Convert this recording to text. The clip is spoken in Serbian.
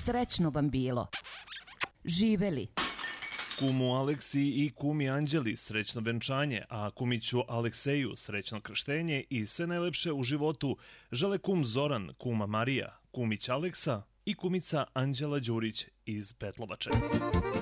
Srećno vam bilo. Živeli. Kumu Aleksi i kumi Anđeli srećno venčanje, a kumiću Alekseju srećno krštenje i sve najlepše u životu žele kum Zoran, kuma Marija, kumić Aleksa i kumica Anđela Đurić iz Petlovače.